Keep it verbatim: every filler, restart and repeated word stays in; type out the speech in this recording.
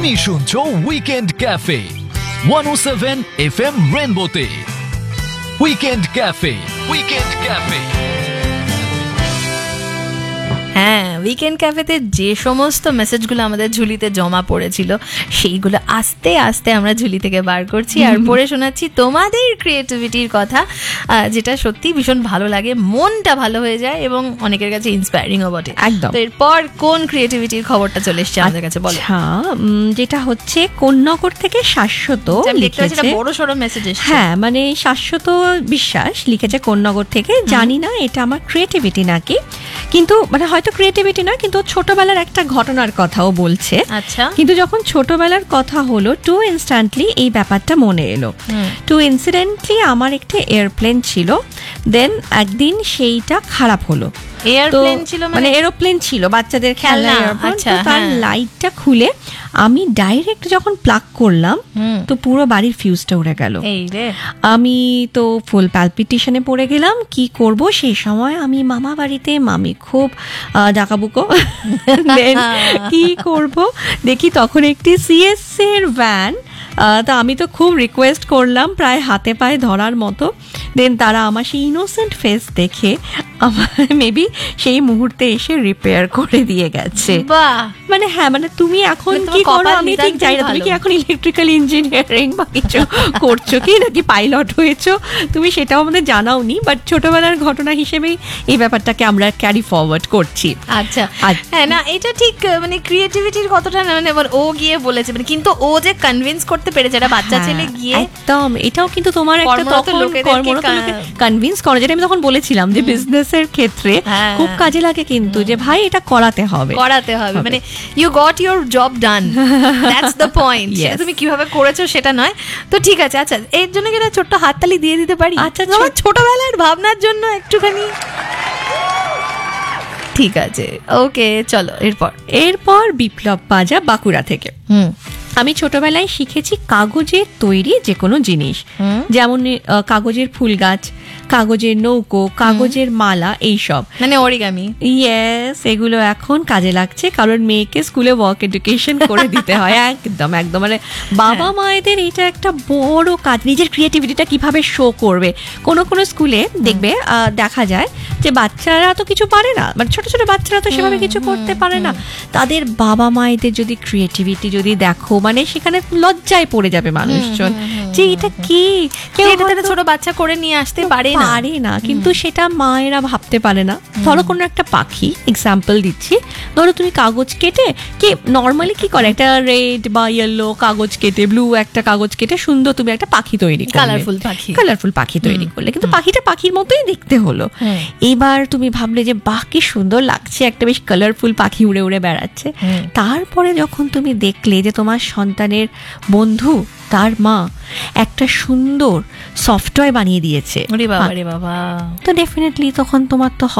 তুমি শুনছো weekend cafe one ও seven F M রেনবোতে। Weekend cafe weekend cafe হ্যাঁ, weekend ক্যাফেতে যে সমস্ত মেসেজগুলো আমাদের ঝুলিতে জমা পড়েছিল সেইগুলো আস্তে আস্তে আমরা ঝুলি থেকে বার করছি আর পড়ে শোনাচ্ছি তোমাদের ক্রিয়েটিভিটির কথা, যেটা সত্যি ভীষণ ভালো লাগে, মনটা ভালো হয়ে যায় এবং অনেকের কাছে ইন্সপায়ারিংও বটে। একদম। তো এরপর কোন ক্রিয়েটিভিটির খবরটা চলে এসছে আমাদের কাছে, বলো। হ্যাঁ, যেটা হচ্ছে কোন্নগর থেকে শাশ্বত লিখেছে, বড় সড়ো মেসেজ এসেছে। হ্যাঁ, মানে শাশ্বত বিশ্বাস লিখেছে কোন্নগর থেকে। জানি না এটা আমার ক্রিয়েটিভিটি নাকি, কিন্তু মানে হয়তো ক্রিয়েটিভিটি না, কিন্তু ছোটবেলার একটা ঘটনার কথাও বলছে। আচ্ছা। কিন্তু যখন ছোটবেলার কথা হলো টু ইনস্ট্যান্টলি এই ব্যাপারটা মনে এলো। টু ইনসিডেন্টলি আমার একটি এয়ারপ্লেন ছিল, দেন একদিন সেইটা খারাপ হলো। এয়ারপ্লেন ছিল মানে এরোপ্লেন ছিল, বাচ্চাদের খেলনা। আচ্ছা, তার লাইটটা খুলে আমি ডাইরেক্ট যখন প্লাগ করলাম তো পুরো বাড়ির ফিউজটা উড়ে গেল। আমি তো ফুল প্যালপিটেশনে পড়ে গেলাম, কি করব সেই সময় আমি মামা বাড়িতে, মামি খুব ডাকাবুকো, কি করব দেখি তখন একটি সিএসসি এর ভ্যান। তা আমি তো খুব রিকোয়েস্ট করলাম, প্রায় হাতে পায়ে ধরার মতো। দেন তারা আমার সেই ইনোসেন্ট ফেস দেখে আমার মেবি সেই মুহূর্তে এসে রিপেয়ার করে দিয়ে গেছে। মানে হ্যাঁ, মানে তুমি এখন কি করো আমি ঠিক জানি না, তুমি কি এখন ইলেকট্রিক্যাল ইঞ্জিনিয়ারিং বা কিছু করছো কি, নাকি পাইলট হয়েছো তুমি সেটাও আমাদের জানাওনি, বাট ছোটবেলার ঘটনা হিসেবেই এই ব্যাপারটাকে আমরা ক্যারি ফরওয়ার্ড করছি। আচ্ছা, হ্যাঁ, না এটা ঠিক, মানে ক্রিয়েটিভিটির কতটা না, মানে ও গিয়ে বলেছে, মানে কিন্তু ও যে কনভিন্স করতে পেরেছে একটা বাচ্চা ছেলে গিয়ে, একদম এটাও কিন্তু তোমার একটা তখন কর্মরত লোকে কনভিন্স করে, যেটা আমি তখন বলেছিলাম যে বিজনেসের ক্ষেত্রে খুব কাজে লাগে, কিন্তু যে ভাই এটা করাতে হবে করাতে হবে মানে you got your job done, that's the point. তুমি কিভাবে করেছো সেটা নয়। তো ঠিক আছে, আচ্ছা এর জন্য কি একটা ছোট্ট হাততালি দিয়ে দিতে পারি? আচ্ছা, ছোটবেলার ভাবনার জন্য একটুখানি। ঠিক আছে, ওকে, চলো এরপর এরপর বিপ্লব পাজা বাঁকুড়া থেকে। হুম আমি ছোটবেলায় শিখেছি কাগজের তৈরি যে কোনো জিনিস, যেমন কাগজের ফুল গাছ, কাগজের নৌকো, কাগজের মালা, এইসব মানে অরিগামি। ইয়েস, এগুলো এখন কাজে লাগছে, কারণ মেয়েকে স্কুলে ওয়ার্ক এডুকেশন করে দিতে হয়। একদম একদম মানে বাবা মায়েদের এটা একটা বড় কাজ, নিজের ক্রিয়েটিভিটিটা কিভাবে শো করবে। কোনো কোনো স্কুলে দেখবে দেখা যায় যে বাচ্চারা তো কিছু পারে না, মানে ছোট ছোট বাচ্চারা তো সেভাবে কিছু করতে পারে না, তাদের বাবা মায়েদের যদি ক্রিয়েটিভিটি যদি দেখো, মানে সেখানে লজ্জায় পড়ে যাবে মানুষজন যে এটা কি, কেউ ছোট বাচ্চা করে নিয়ে আসতে পারে পারে না, কিন্তু সেটা মায়েরা ভাবতে পারে না। ধরো কোনো একটা পাখি, এক্সাম্পল দিচ্ছি, ধরো তুমি কাগজ কেটে, কি নর্মালি কি করে একটা রেড বা ইয়েলো কাগজ কেটে, ব্লু একটা কাগজ কেটে সুন্দর তুমি একটা পাখি তৈরি করলে, কালারফুল পাখি কালারফুল পাখি তৈরি করলে, কিন্তু পাখিটা পাখির মতোই দেখতে হলো। এবার তুমি ভাবলে যে বাহ কি সুন্দর লাগছে, একটা বেশ কালারফুল পাখি উড়ে উড়ে বেড়াচ্ছে। তারপরে যখন তুমি দেখলে যে তোমার সন্তানের বন্ধু তার মা একটা সুন্দর সফটওয়্যার বানিয়ে দিয়েছে, বাবা, তো ডেফিনেটলি তখন তোমার তো